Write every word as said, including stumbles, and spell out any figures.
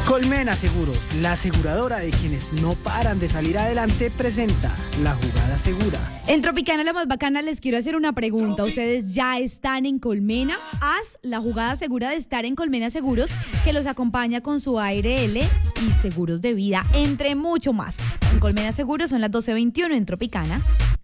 Colmena Seguros, la aseguradora de quienes no paran de salir adelante, presenta La Jugada Segura. En Tropicana La Más Bacana les quiero hacer una pregunta. ¿Ustedes ya están en Colmena? Haz la jugada segura de estar en Colmena Seguros, que los acompaña con su A R L y seguros de vida, entre mucho más. En Colmena Seguros son las doce veintiuno en Tropicana.